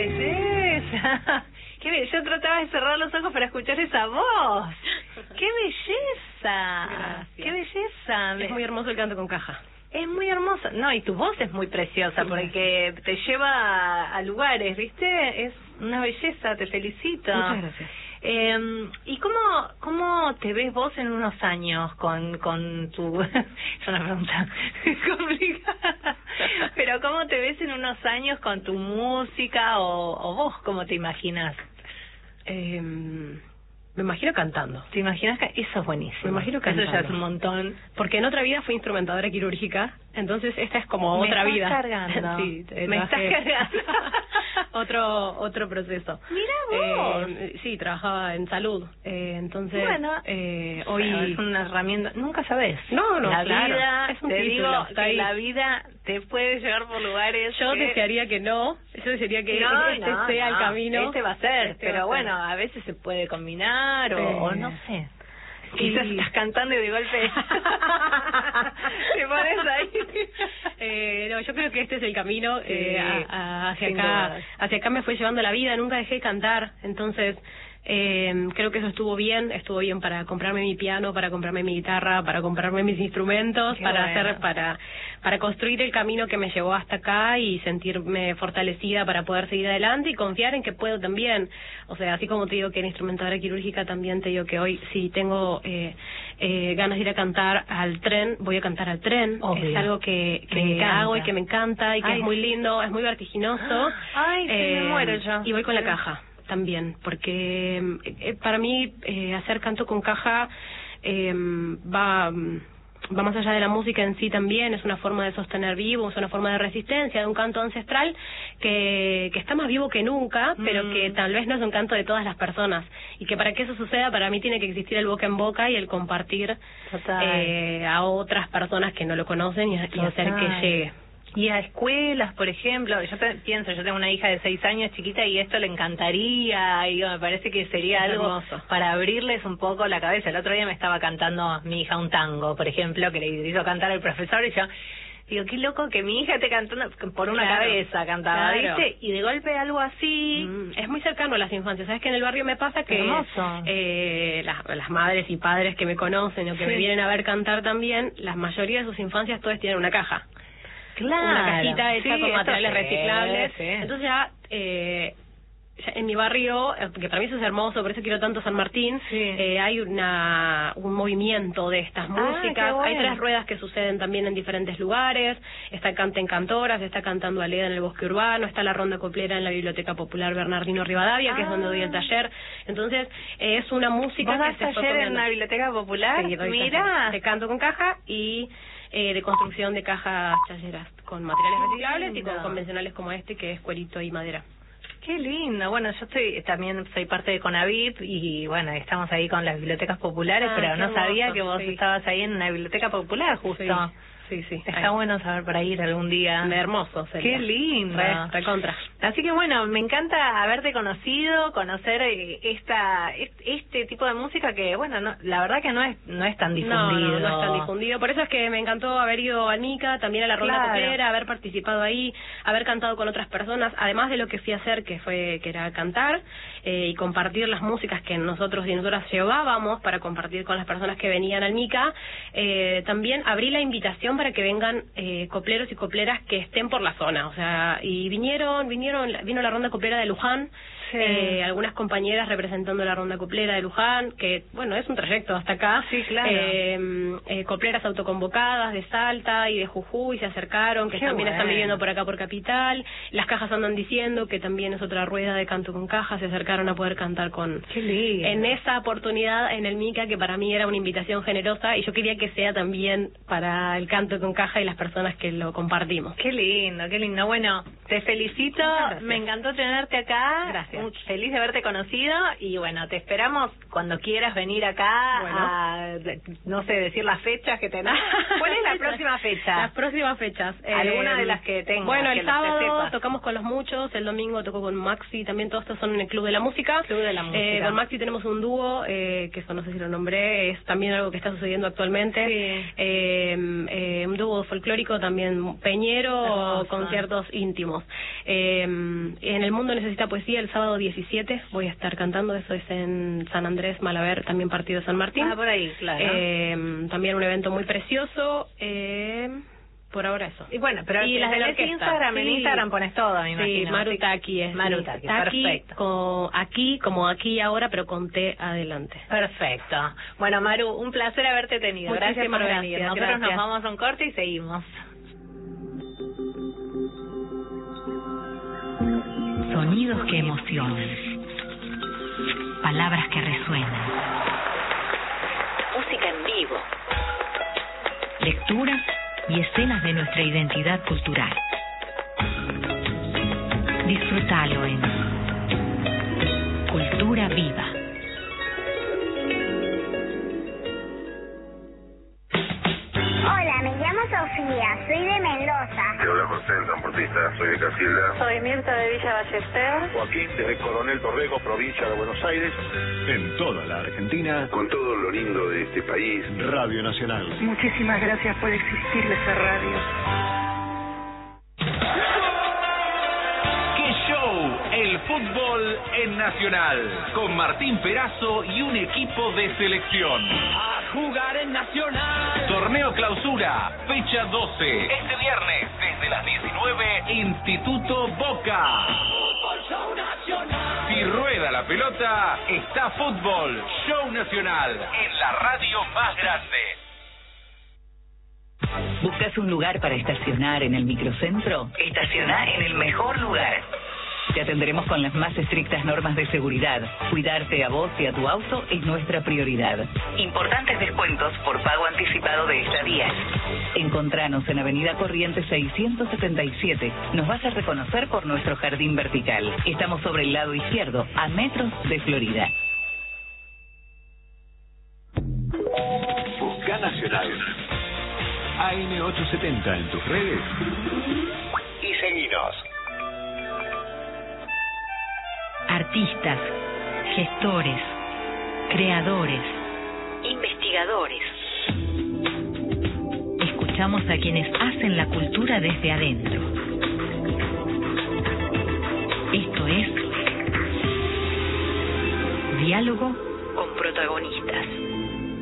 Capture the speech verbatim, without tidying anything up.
belleza! ¡Qué belleza! Yo trataba de cerrar los ojos para escuchar esa voz. ¡Qué belleza! Gracias. ¡Qué belleza! Es muy hermoso el canto con caja. Es muy hermosa. No, y tu voz es muy preciosa porque te lleva a, a lugares, ¿viste? Es una belleza, te felicito. Muchas gracias. Eh, ¿Y cómo cómo te ves vos en unos años con con tu... es una pregunta complicada. Pero ¿cómo te ves en unos años con tu música o, o vos cómo te imaginas? Eh, me imagino cantando. ¿Te imaginas que eso es buenísimo? Me imagino cantando. Eso ya es un montón. Porque en otra vida fui instrumentadora quirúrgica, entonces esta es como Me otra estás vida. Cargando. Sí, eh, me trabajé... estás cargando. otro otro proceso. Mira vos. Eh, sí, trabajaba en salud, eh, entonces bueno, eh, hoy bueno, es una herramienta. Nunca sabes. No, no, la claro. vida, Es un te título, digo está que ahí. la vida te puede llevar por lugares. Yo que... desearía que no, yo desearía que no, este no, sea no, el camino. Este va a ser, este pero va a bueno, ser. a veces se puede combinar o, Eh. o no sé. Sí. Quizás estás cantando y de golpe te pones ahí. Eh, no, yo creo que este es el camino. Sí, eh, a- a- hacia sin acá, dudas. hacia acá me fue llevando la vida. Nunca dejé de cantar, entonces eh, creo que eso estuvo bien. Estuvo bien para comprarme mi piano, para comprarme mi guitarra, para comprarme mis instrumentos, Qué para bueno. hacer, para para construir el camino que me llevó hasta acá y sentirme fortalecida para poder seguir adelante y confiar en que puedo también. O sea, así como te digo que era instrumentadora quirúrgica, también te digo que hoy si tengo eh, eh, ganas de ir a cantar al tren, voy a cantar al tren. Obvio. Es algo que, Me que encanta. hago y que me encanta y que Ay, es muy sí. lindo, es muy vertiginoso. Ay, sí, me muero yo. Y voy con la Sí. caja también, porque eh, para mí eh, hacer canto con caja eh, va... va más allá de la música en sí también, es una forma de sostener vivo, es una forma de resistencia, de un canto ancestral que, que está más vivo que nunca, Mm. pero que tal vez no es un canto de todas las personas. Y que para que eso suceda, para mí tiene que existir el boca en boca y el compartir eh, a otras personas que no lo conocen y, y hacer Total. que llegue. Y a escuelas, por ejemplo, yo pe- pienso, yo tengo una hija de seis años chiquita y esto le encantaría, y digo, me parece que sería Es algo hermoso. para abrirles un poco la cabeza. El otro día me estaba cantando mi hija un tango, por ejemplo, que le hizo cantar el profesor y yo digo, qué loco que mi hija esté cantando por una Claro. cabeza, cantaba, Claro. ¿viste? Y de golpe algo así... Mm, es muy cercano a las infancias. ¿Sabes que en el barrio me pasa que Hermoso. eh, las, las madres y padres que me conocen o que Sí. me vienen a ver cantar también, la mayoría de sus infancias todas tienen una caja? Claro. Una cajita hecha Sí, con esto materiales sí, reciclables. sí. Entonces ya, eh, ya en mi barrio, eh, que para mí eso es hermoso, por eso quiero tanto San Martín, Sí. eh, hay una un movimiento de estas Ah, músicas. qué bueno. Hay tres ruedas que suceden también en diferentes lugares. Está Canta en Cantoras, está Cantando Aleda en el Bosque Urbano, está la Ronda Coplera en la Biblioteca Popular Bernardino Rivadavia, que es donde doy el Ah. taller. Entonces, eh, es una música ¿Vos que das se fue taller en comiendo. una biblioteca popular? Sí, doy Mira. taller de canto con caja y eh, de construcción de cajas chayeras con materiales Qué reciclables y lindo. con convencionales como este, que es cuerito y madera. Qué lindo. Bueno, yo estoy también soy parte de Conavip y bueno, estamos ahí con las bibliotecas populares, Ah, pero qué no hermoso, sabía que vos sí. estabas ahí en una biblioteca popular justo. Sí, sí. Está Ay, bueno saber para ir algún día. hermoso sería. Qué lindo. Re, recontra. Así que bueno, me encanta haberte conocido, conocer eh, esta est- este tipo de música que bueno, no, la verdad que no es no es tan difundido. No, no, no es tan difundido. Por eso es que me encantó haber ido a Nica, también a la Ronda Claro. Coplera, haber participado ahí, haber cantado con otras personas, además de lo que fui a hacer, que fue que era cantar eh, y compartir las músicas que nosotros y nosotras llevábamos para compartir con las personas que venían al Nica. Eh, también abrí la invitación para que vengan eh, copleros y copleras que estén por la zona, o sea, y vinieron, vinieron, vino la Ronda Coplera de Luján. Sí. Eh, algunas compañeras representando la Ronda Coplera de Luján, que bueno, es un trayecto hasta acá. Sí, claro. Eh, eh, copleras autoconvocadas de Salta y de Jujuy se acercaron, que Qué también están bueno. viviendo por acá por Capital. Las cajas andan diciendo que también es otra rueda de canto con cajas, se acercaron a poder cantar con... Qué lindo. En esa oportunidad en el Mica, que para mí era una invitación generosa y yo quería que sea también para el canto con caja y las personas que lo compartimos. Qué lindo, qué lindo. Bueno, te felicito, Muchas gracias. me encantó tenerte acá. Gracias. Muy feliz de haberte conocido y bueno, te esperamos cuando quieras venir acá Bueno. a, no sé, decir las fechas que tenés. ¿Cuál es la próxima fecha? Las próximas fechas. Alguna eh, de las que tengas, Bueno, que el las que sábado sepas. tocamos con Los Muchos, el domingo toco con Maxi, también todos estos son en el Club de la Música. Club de la Música. Eh, con Maxi tenemos un dúo, eh, que eso no sé si lo nombré, es también algo que está sucediendo actualmente. Sí. Eh, eh, un dúo folclórico también peñero, Hermoso. conciertos íntimos. Eh, en El Mundo Necesita Poesía, el sábado diecisiete voy a estar cantando, eso es en San Andrés, Malaber, también partido de San Martín. Ah, por ahí, claro. Eh, también un evento muy precioso. Eh, por ahora eso. Y bueno, pero y las de la orquesta. Instagram, sí. en Instagram pones todo, me imagino. Sí, Marutaki es. Marutaki, Taki, perfecto. Con, aquí, como aquí y ahora, pero con T adelante. Perfecto. Bueno, Maru, un placer haberte tenido. Muchísimas Gracias por gracias, venir. Nosotros gracias. nos vamos a un corte y seguimos. Sonidos que emocionan. Palabras que resuenan. Música en vivo. Lecturas y escenas de nuestra identidad cultural. Disfrútalo en Cultura Viva. Hola, me llamo Sofía, soy de Mendoza. Te habla José, el transportista, soy de Casilda. Soy Mirta de Villa Ballester. Joaquín, desde Coronel Torrego, provincia de Buenos Aires. En toda la Argentina, Con todo lo lindo de este país. Radio Nacional. Muchísimas gracias por existir esa radio. ¡Qué show! El fútbol en Nacional, con Martín Perazo y un equipo de selección. A jugar en Nacional. Torneo Clausura, fecha doce. Este viernes, desde las diecinueve, Instituto Boca. Fútbol Show Nacional. Si rueda la pelota, está Fútbol Show Nacional, en la radio más grande. ¿Buscas un lugar para estacionar en el microcentro? Estaciona en el mejor lugar. Te atenderemos con las más estrictas normas de seguridad. Cuidarte a vos y a tu auto es nuestra prioridad. Importantes descuentos por pago anticipado de estadías. Encontranos en Avenida Corrientes seiscientos setenta y siete. Nos vas a reconocer por nuestro jardín vertical. Estamos sobre el lado izquierdo, a metros de Florida. Busca Nacional. A M ochocientos setenta en tus redes. Y seguinos. Artistas, gestores, creadores, investigadores. Escuchamos a quienes hacen la cultura desde adentro. Esto es Diálogo con protagonistas.